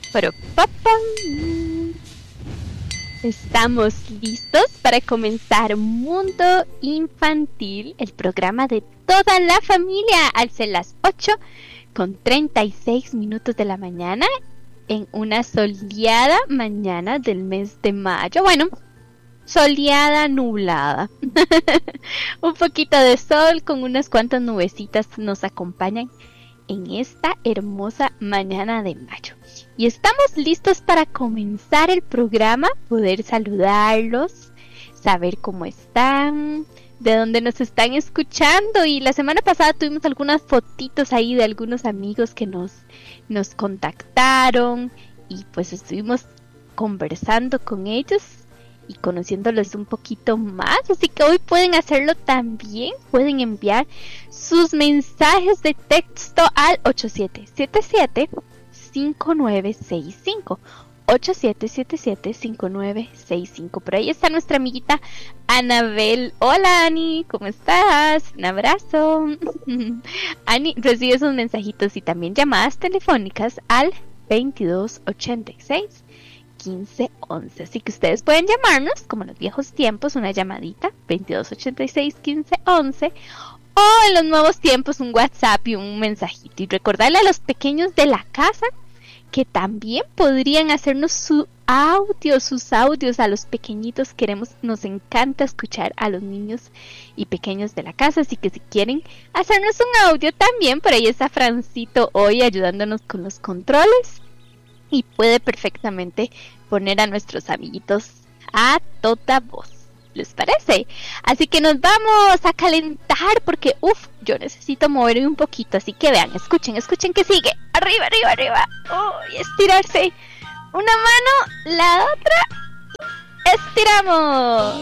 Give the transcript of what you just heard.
Pero papá, estamos listos para comenzar Mundo Infantil, el programa de toda la familia, al ser las 8:36 de la mañana, en una soleada mañana del mes de mayo. Bueno, soleada, nublada. Un poquito de sol con unas cuantas nubecitas nos acompañan en esta hermosa mañana de mayo. Y estamos listos para comenzar el programa, poder saludarlos, saber cómo están, de dónde nos están escuchando. Y la semana pasada tuvimos algunas fotitos ahí de algunos amigos que nos contactaron y pues estuvimos conversando con ellos y conociéndolos un poquito más, así que hoy pueden hacerlo también, pueden enviar sus mensajes de texto al 8777-5965, 8777-5965. Por ahí está nuestra amiguita Anabel. Hola Ani, ¿cómo estás? Un abrazo. Ani recibe sus mensajitos y también llamadas telefónicas al 2286 1511. Así que ustedes pueden llamarnos como en los viejos tiempos, una llamadita 2286 1511, o en los nuevos tiempos un WhatsApp y un mensajito. Y recordarle a los pequeños de la casa que también podrían hacernos sus audios a los pequeñitos. Nos encanta escuchar a los niños y pequeños de la casa, así que si quieren hacernos un audio también, por ahí está Francito hoy ayudándonos con los controles y puede perfectamente poner a nuestros amiguitos a toda voz. ¿Les parece? Así que nos vamos a calentar porque, yo necesito moverme un poquito. Así que vean, escuchen que sigue. Arriba, arriba, arriba. Y estirarse. Una mano, la otra. Estiramos.